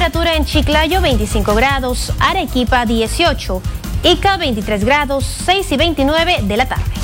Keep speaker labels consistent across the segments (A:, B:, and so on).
A: temperatura en Chiclayo 25 grados, Arequipa 18, Ica 23 grados, 6 y 29 de la tarde.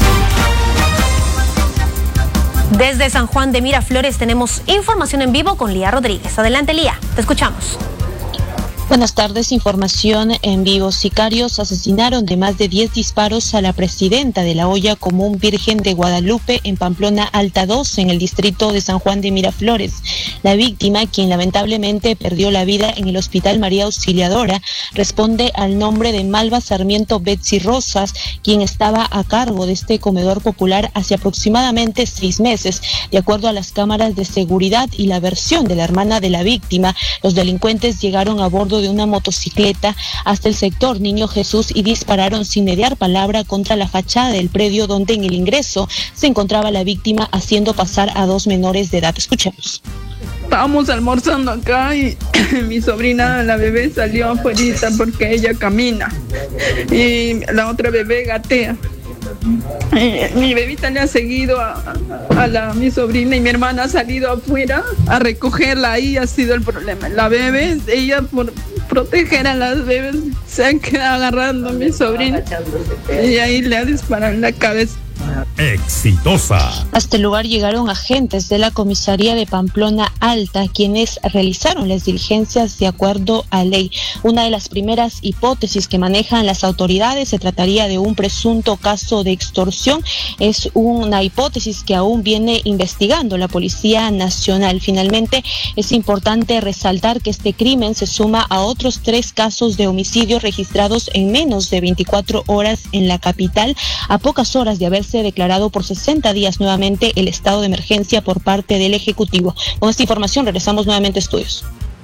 A: Desde San Juan de Miraflores tenemos información en vivo con Lía Rodríguez. Adelante, Lía, te escuchamos.
B: Buenas tardes, información en vivo. Sicarios asesinaron de más de 10 disparos a la presidenta de la olla común Virgen de Guadalupe en Pamplona Alta 2, en el distrito de San Juan de Miraflores. La víctima, quien lamentablemente perdió la vida en el Hospital María Auxiliadora, responde al nombre de Malva Sarmiento Betsy Rosas, quien estaba a cargo de este comedor popular hace aproximadamente 6 meses. De acuerdo a las cámaras de seguridad y la versión de la hermana de la víctima, los delincuentes llegaron a bordo de una motocicleta hasta el sector Niño Jesús y dispararon sin mediar palabra contra la fachada del predio donde en el ingreso se encontraba la víctima, haciendo pasar a 2 menores de edad. Escuchemos.
C: Estábamos almorzando acá y mi sobrina, la bebé, salió afuera porque ella camina y la otra bebé gatea. Mi bebita le ha seguido a mi sobrina y mi hermana ha salido afuera a recogerla. Ahí ha sido el problema. La bebé, ella por proteger a las bebés se ha quedado agarrando a mi sobrina y ahí le ha disparado en la cabeza.
D: Exitosa.
B: Hasta el lugar llegaron agentes de la comisaría de Pamplona Alta, quienes realizaron las diligencias de acuerdo a ley. Una de las primeras hipótesis que manejan las autoridades se trataría de un presunto caso de extorsión. Es una hipótesis que aún viene investigando la Policía Nacional. Finalmente, es importante resaltar que este crimen se suma a otros 3 casos de homicidio registrados en menos de 24 horas en la capital, a pocas horas de haberse declarado por 60 días nuevamente el estado de emergencia por parte del Ejecutivo. Con esta información regresamos nuevamente a estudios.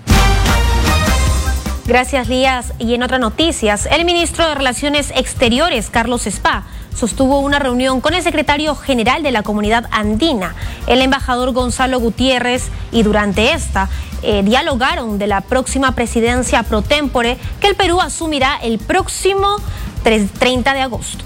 A: Gracias, Lías. Y en otras noticias, el ministro de Relaciones Exteriores, Carlos Spa, sostuvo una reunión con el secretario general de la Comunidad Andina, el embajador Gonzalo Gutiérrez, y durante esta dialogaron de la próxima presidencia pro tempore que el Perú asumirá el próximo 30 de agosto.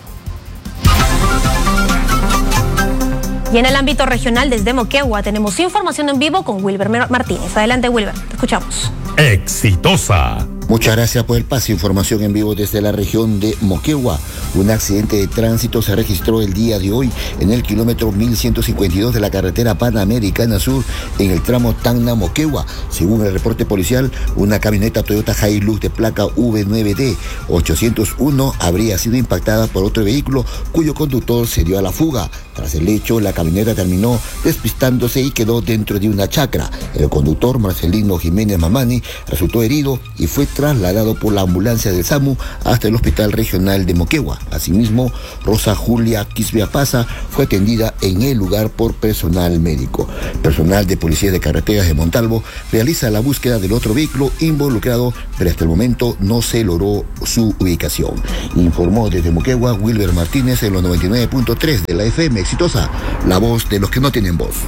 A: Y en el ámbito regional, desde Moquegua, tenemos información en vivo con Wilber Martínez. Adelante, Wilber, te escuchamos.
D: Exitosa.
E: Muchas gracias por el pase. Información en vivo desde la región de Moquegua. Un accidente de tránsito se registró el día de hoy en el kilómetro 1152 de la carretera Panamericana Sur, en el tramo Tacna-Moquegua. Según el reporte policial, una camioneta Toyota Hilux de placa V9D 801 habría sido impactada por otro vehículo cuyo conductor se dio a la fuga. Tras el hecho, la camioneta terminó despistándose y quedó dentro de una chacra. El conductor, Marcelino Jiménez Mamani, resultó herido y fue trasladado por la ambulancia del SAMU hasta el Hospital Regional de Moquegua. Asimismo, Rosa Julia Quisbia Paza fue atendida en el lugar por personal médico. Personal de Policía de Carreteras de Montalvo realiza la búsqueda del otro vehículo involucrado, pero hasta el momento no se logró su ubicación. Informó desde Moquegua Wilber Martínez en los 99.3 de la FM Exitosa, la voz de los que no tienen voz.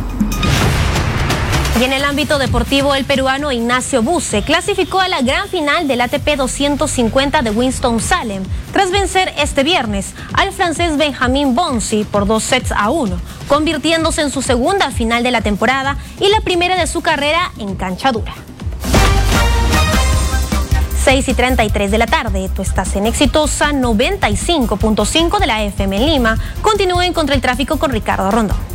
A: Y en el ámbito deportivo, el peruano Ignacio Buse clasificó a la gran final del ATP 250 de Winston-Salem tras vencer este viernes al francés Benjamin Bonzi por 2-1, convirtiéndose en su segunda final de la temporada y la primera de su carrera en cancha dura. 6:33 de la tarde, tú estás en Exitosa 95.5 de la FM en Lima. Continúen contra el tráfico con Ricardo Rondón.